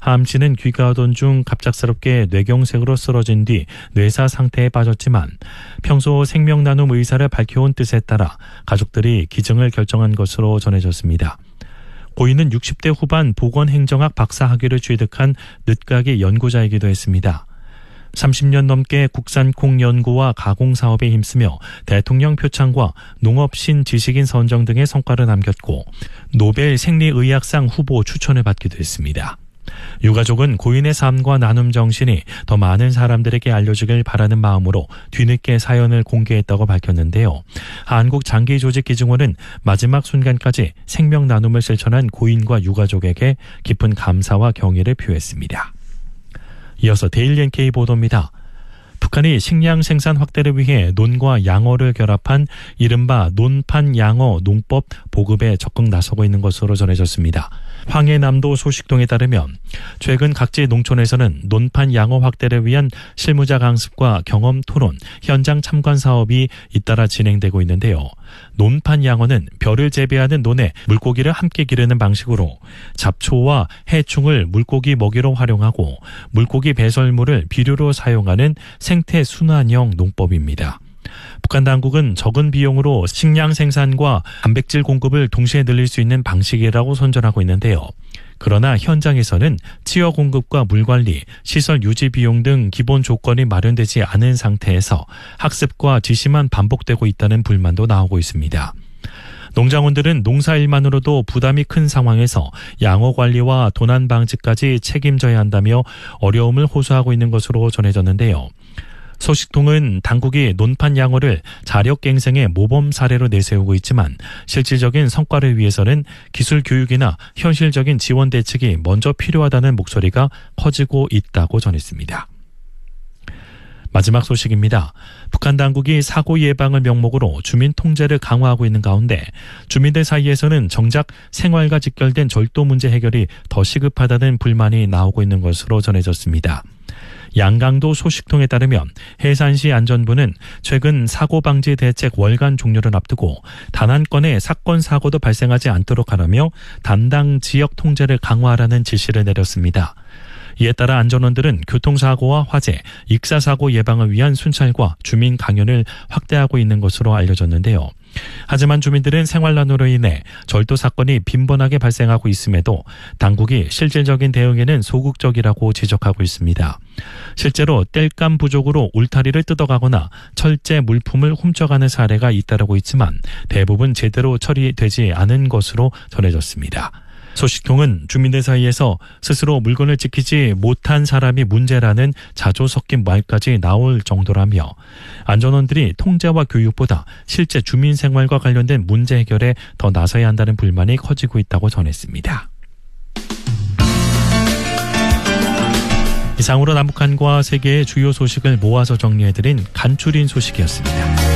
함 씨는 귀가하던 중 갑작스럽게 뇌경색으로 쓰러진 뒤 뇌사 상태에 빠졌지만 평소 생명 나눔 의사를 밝혀온 뜻에 따라 가족들이 기증을 결정한 것으로 전해졌습니다. 고인은 60대 후반 보건행정학 박사학위를 취득한 늦가기 연구자이기도 했습니다. 30년 넘게 국산콩 연구와 가공 사업에 힘쓰며 대통령 표창과 농업 신지식인 선정 등의 성과를 남겼고 노벨 생리의학상 후보 추천을 받기도 했습니다. 유가족은 고인의 삶과 나눔 정신이 더 많은 사람들에게 알려지길 바라는 마음으로 뒤늦게 사연을 공개했다고 밝혔는데요. 한국장기조직기증원은 마지막 순간까지 생명 나눔을 실천한 고인과 유가족에게 깊은 감사와 경의를 표했습니다. 이어서 데일리 NK 보도입니다. 북한이 식량 생산 확대를 위해 논과 양어를 결합한 이른바 논판 양어 농법 보급에 적극 나서고 있는 것으로 전해졌습니다. 황해남도 소식통에 따르면 최근 각지 농촌에서는 논판 양어 확대를 위한 실무자 강습과 경험 토론, 현장 참관 사업이 잇따라 진행되고 있는데요. 논판 양어는 벼를 재배하는 논에 물고기를 함께 기르는 방식으로 잡초와 해충을 물고기 먹이로 활용하고 물고기 배설물을 비료로 사용하는 생태 순환형 농법입니다. 북한 당국은 적은 비용으로 식량 생산과 단백질 공급을 동시에 늘릴 수 있는 방식이라고 선전하고 있는데요. 그러나 현장에서는 치어 공급과 물관리, 시설 유지 비용 등 기본 조건이 마련되지 않은 상태에서 학습과 지시만 반복되고 있다는 불만도 나오고 있습니다. 농장원들은 농사일만으로도 부담이 큰 상황에서 양어 관리와 도난 방지까지 책임져야 한다며 어려움을 호소하고 있는 것으로 전해졌는데요. 소식통은 당국이 논판 양어를 자력갱생의 모범 사례로 내세우고 있지만 실질적인 성과를 위해서는 기술 교육이나 현실적인 지원 대책이 먼저 필요하다는 목소리가 커지고 있다고 전했습니다. 마지막 소식입니다. 북한 당국이 사고 예방을 명목으로 주민 통제를 강화하고 있는 가운데 주민들 사이에서는 정작 생활과 직결된 절도 문제 해결이 더 시급하다는 불만이 나오고 있는 것으로 전해졌습니다. 양강도 소식통에 따르면 해산시 안전부는 최근 사고방지 대책 월간 종료를 앞두고 단 한 건의 사건 사고도 발생하지 않도록 하라며 담당 지역 통제를 강화하라는 지시를 내렸습니다. 이에 따라 안전원들은 교통사고와 화재, 익사사고 예방을 위한 순찰과 주민 강연을 확대하고 있는 것으로 알려졌는데요. 하지만 주민들은 생활난으로 인해 절도 사건이 빈번하게 발생하고 있음에도 당국이 실질적인 대응에는 소극적이라고 지적하고 있습니다. 실제로 땔감 부족으로 울타리를 뜯어가거나 철제 물품을 훔쳐가는 사례가 잇따르고 있지만 대부분 제대로 처리되지 않은 것으로 전해졌습니다. 소식통은 주민들 사이에서 스스로 물건을 지키지 못한 사람이 문제라는 자조 섞인 말까지 나올 정도라며 안전원들이 통제와 교육보다 실제 주민 생활과 관련된 문제 해결에 더 나서야 한다는 불만이 커지고 있다고 전했습니다. 이상으로 남북한과 세계의 주요 소식을 모아서 정리해드린 간추린 소식이었습니다.